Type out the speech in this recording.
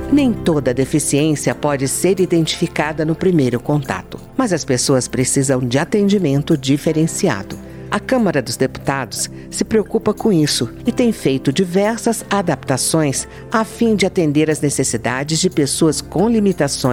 Nem toda deficiência pode ser identificada no primeiro contato, mas as pessoas precisam de atendimento diferenciado. A Câmara dos Deputados se preocupa com isso e tem feito diversas adaptações a fim de atender às necessidades de pessoas com limitações